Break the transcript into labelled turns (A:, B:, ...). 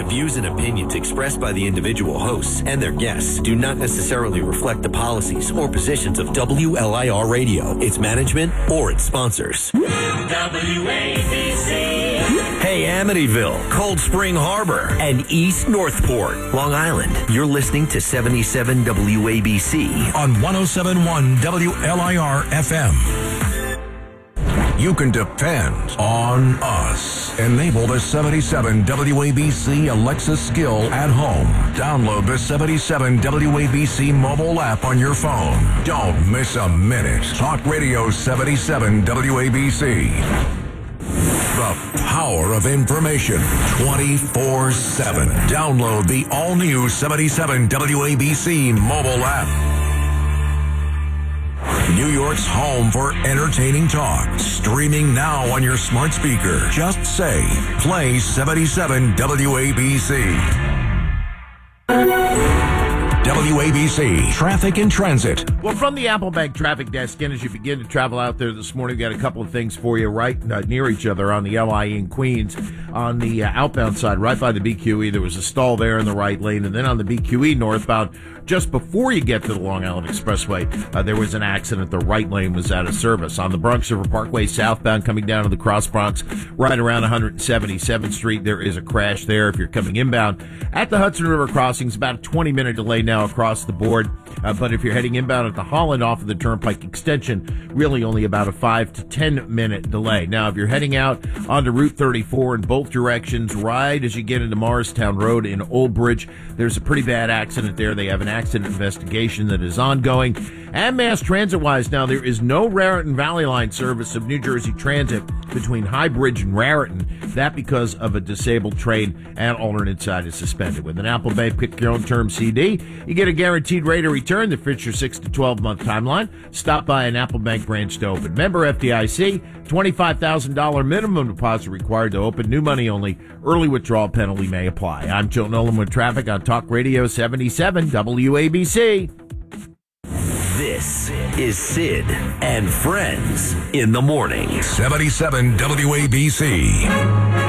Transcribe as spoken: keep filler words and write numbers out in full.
A: The views and opinions expressed by the individual hosts and their guests do not necessarily reflect the policies or positions of W L I R Radio, its management, or its sponsors.
B: W A B C.
A: Hey, Amityville, Cold Spring Harbor, and East Northport, Long Island. You're listening to seventy-seven W A B C
C: on one oh seven point one W L I R F M. You can depend on us. Enable the seventy-seven W A B C Alexa skill at home. Download the seventy-seven W A B C mobile app on your phone. Don't miss a minute. Talk Radio seventy-seven W A B C. The power of information twenty-four seven. Download the all-new seventy-seven W A B C mobile app. New York's home for entertaining talk. Streaming now on your smart speaker. Just say, play seventy-seven W A B C. W A B C, traffic and transit.
D: Well, from the Applebank traffic desk, and as you begin to travel out there this morning, we've got a couple of things for you right uh, near each other on the L I E in Queens. On the uh, outbound side, right by the B Q E, there was a stall there in the right lane. And then on the B Q E northbound, just before you get to the Long Island Expressway, uh, there was an accident. The right lane was out of service. On the Bronx River Parkway southbound coming down to the Cross Bronx, right around one seventy-seventh Street, there is a crash there if you're coming inbound. At the Hudson River crossings, about a twenty-minute delay now across the board. Uh, but if you're heading inbound at the Holland off of the Turnpike extension, really only about a five to ten minute delay. Now, if you're heading out onto Route thirty-four in both directions, right as you get into Morristown Road in Old Bridge, there's a pretty bad accident there. They have an accident investigation that is ongoing. And mass transit-wise, now there is no Raritan Valley Line service of New Jersey Transit between High Bridge and Raritan. That because of a disabled train, and alternate side is suspended. With an Applebank Pick Your Own Term C D, you get a guaranteed rate of return that fits your six to twelve month timeline. Stop by an Applebank branch to open. Member F D I C, twenty-five thousand dollars minimum deposit required to open. New money only. Early withdrawal penalty may apply. I'm Joe Nolan with traffic on Talk Radio seventy-seven W A B C.
A: This is Sid and Friends in the Morning.
C: seventy-seven W A B C.